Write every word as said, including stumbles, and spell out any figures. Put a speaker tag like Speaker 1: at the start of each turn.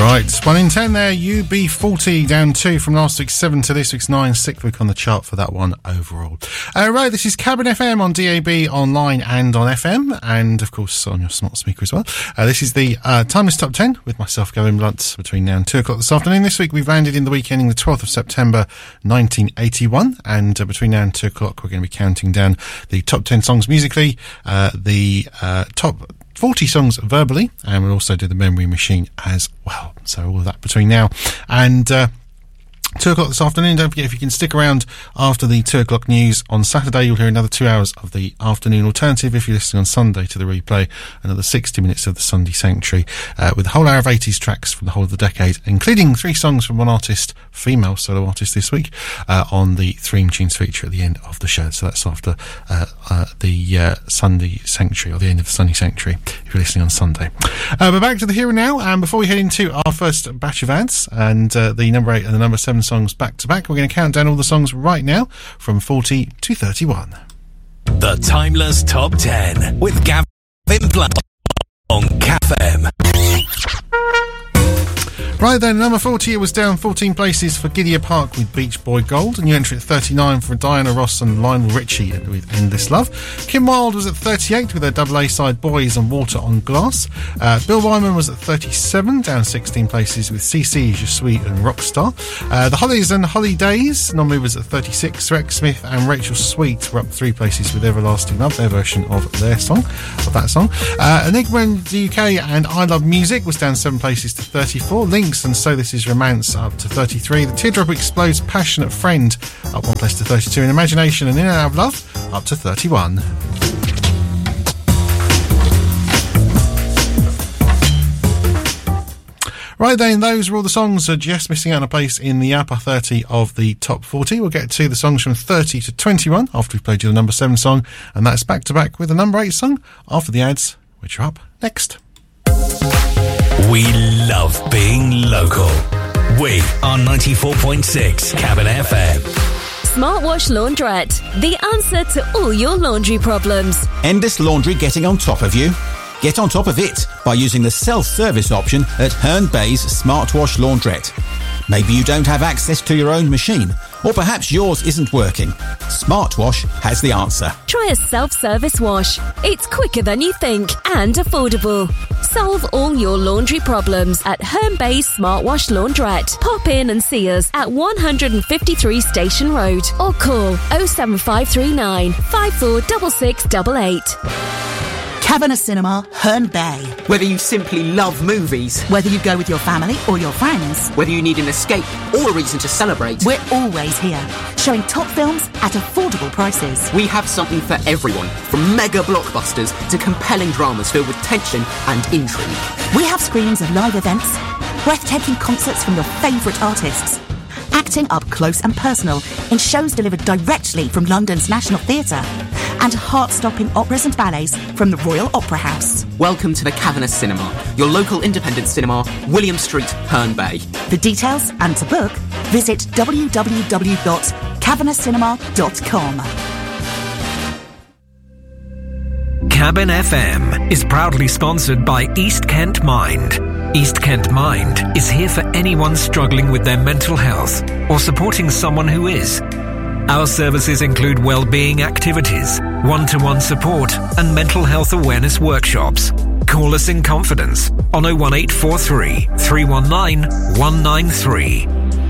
Speaker 1: Right, one in ten there. U B forty down two from last week's seven to this week's nine. Sixth week on the chart for that one overall. Uh, right, this is Cabin F M on D A B, online and on F M, and of course on your smart speaker as well. Uh, this is the uh, Timeless Top ten with myself, Gavin Blunt, between now and two o'clock this afternoon. This week we've landed in the week ending the twelfth of September nineteen eighty-one, and uh, between now and two o'clock we're going to be counting down the top ten songs musically, uh, the uh, top forty songs verbally, and we'll also do the memory machine as well. So all of that between now and uh, two o'clock this afternoon. Don't forget, if you can stick around after the two o'clock news on Saturday, you'll hear another two hours of the afternoon alternative. If you're listening on Sunday to the replay, another sixty minutes of the Sunday Sanctuary, uh, with a whole hour of eighties tracks from the whole of the decade, including three songs from one artist, female solo artist this week, uh, on the Theme Tunes feature at the end of the show. So that's after uh, uh, the uh, Sunday Sanctuary, or the end of the Sunday Sanctuary, if you're listening on Sunday. Uh, but back to the here and now, and before we head into our first batch of ads, and uh, the number eight and the number seven songs back to back, we're going to count down all the songs right now from forty to thirty-one.
Speaker 2: The Timeless Top ten with Gavin Blunt on C A F M.
Speaker 1: Right then, number forty, it was down fourteen places for Gidea Park with Beach Boy Gold. A new entry at thirty-nine for Diana Ross and Lionel Richie with Endless Love. Kim Wilde was at thirty-eight with her double A-side Boys and Water on Glass. Uh, Bill Wyman was at thirty-seven, down sixteen places with C C, Je Suis and Rockstar. Uh, the Hollies and Holidays, non-movers at thirty-six. Rex Smith and Rachel Sweet were up three places with Everlasting Love, their version of their song, of that song. Uh, Enigma in the U K and I Love Music was down seven places to thirty-four. Link and So This Is Romance up to thirty-three. The Teardrop Explodes Passionate Friend up one place to thirty-two. And Imagination and In and Out of Love up to thirty-one. Right then, those were all the songs uh, just missing out on a place in the upper thirty of the top forty. We'll get to the songs from thirty to twenty-one after we've played you the number seven song, and that's back to back with the number eight song after the ads, which are up next.
Speaker 2: We love being local. We are ninety-four point six Cabin F M.
Speaker 3: Smartwash Laundrette, the answer to all your laundry problems.
Speaker 4: Endless laundry getting on top of you? Get on top of it by using the self-service option at Herne Bay's Smartwash Laundrette. Maybe you don't have access to your own machine, or perhaps yours isn't working. Smartwash has the answer.
Speaker 3: Try a self-service wash. It's quicker than you think and affordable. Solve all your laundry problems at Herne Bay's Smartwash Laundrette. Pop in and see us at one fifty-three Station Road or call oh seven five three nine, five four six six eight eight.
Speaker 5: Kavanagh Cinema, Herne Bay.
Speaker 6: Whether you simply love movies,
Speaker 5: whether you go with your family or your friends,
Speaker 6: whether you need an escape or a reason to celebrate,
Speaker 5: we're always here, showing top films at affordable prices.
Speaker 6: We have something for everyone, from mega blockbusters to compelling dramas filled with tension and intrigue.
Speaker 5: We have screenings of live events, breathtaking concerts from your favourite artists, acting up close and personal in shows delivered directly from London's National Theatre, and heart-stopping operas and ballets from the Royal Opera House.
Speaker 6: Welcome to the Kavanagh Cinema, your local independent cinema, William Street, Herne Bay.
Speaker 5: For details and to book, visit w w w dot kavanagh cinema dot com.
Speaker 2: Cabin F M is proudly sponsored by East Kent Mind. East Kent Mind is here for anyone struggling with their mental health or supporting someone who is. Our services include well-being activities, one-to-one support and mental health awareness workshops. Call us in confidence on oh one eight four three, three one nine, one nine three.